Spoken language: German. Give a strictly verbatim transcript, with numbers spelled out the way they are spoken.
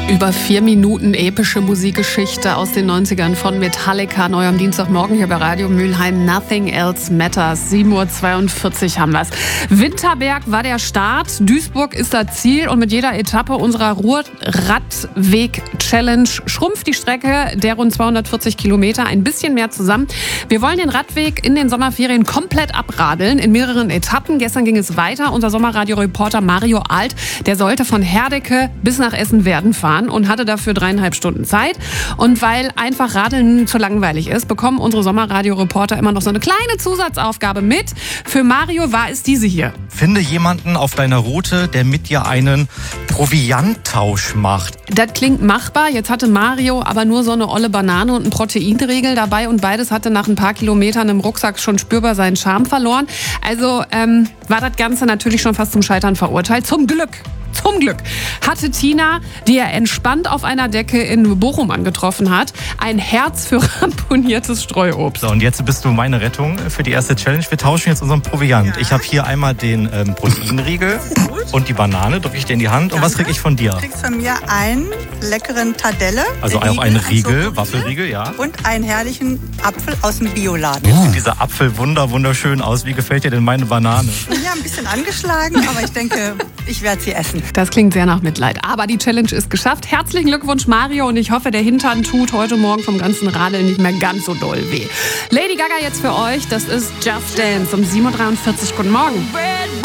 Über vier Minuten epische Musikgeschichte aus den neunzigern von Metallica, neu am Dienstagmorgen hier bei Radio Mülheim. Nothing Else Matters. sieben Uhr zweiundvierzig haben wir's. Winterberg war der Start, Duisburg ist das Ziel und mit jeder Etappe unserer Ruhr-Radweg-Challenge schrumpft die Strecke der rund zweihundertvierzig Kilometer ein bisschen mehr zusammen. Wir wollen den Radweg in den Sommerferien komplett abradeln, in mehreren Etappen. Gestern ging es weiter. Unser Sommerradio-Reporter Mario Alt, der sollte von Herdecke bis nach Essen-Werden fahren und hatte dafür dreieinhalb Stunden Zeit. Und weil einfach Radeln zu langweilig ist, bekommen unsere Sommerradio-Reporter immer noch so eine kleine Zusatzaufgabe mit. Für Mario war es diese hier. Finde jemanden auf deiner Route, der mit dir einen Provianttausch macht. Das klingt machbar. Jetzt hatte Mario aber nur so eine olle Banane und einen Proteinriegel dabei und beides hatte nach ein paar Kilometern im Rucksack schon spürbar seinen Charme verloren. Also ähm, war das Ganze natürlich schon fast zum Scheitern verurteilt. Zum Glück. Zum Glück hatte Tina, die er entspannt auf einer Decke in Bochum angetroffen hat, ein Herz für ramponiertes Streuobst. So, und jetzt bist du meine Rettung für die erste Challenge. Wir tauschen jetzt unseren Proviant. Ja. Ich habe hier einmal den ähm, Proteinriegel und die Banane, drücke ich dir in die Hand. Und was kriege ich von dir? Du kriegst von mir einen leckeren Tadelle. Also auch einen Riegel, Waffelriegel, ja. Und einen herrlichen Apfel aus dem Bioladen. Jetzt sieht dieser Apfel wunder, wunderschön aus. Wie gefällt dir denn meine Banane? Ja, ein bisschen angeschlagen, aber ich denke, ich werde sie essen. Das klingt sehr nach Mitleid. Aber die Challenge ist geschafft. Herzlichen Glückwunsch, Mario. Und ich hoffe, der Hintern tut heute Morgen vom ganzen Radeln nicht mehr ganz so doll weh. Lady Gaga jetzt für euch. Das ist Just Dance um sieben Uhr dreiundvierzig. Guten Morgen.